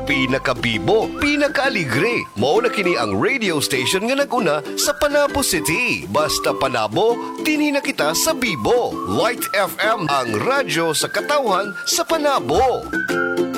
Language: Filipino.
pinakabibo, pinakaaligre. Mao na kini ang radio station nga naguna sa Panabo City. Basta Panabo, dinhi na kita sa Bibo. Light FM, ang radyo sa katawhan sa Panabo.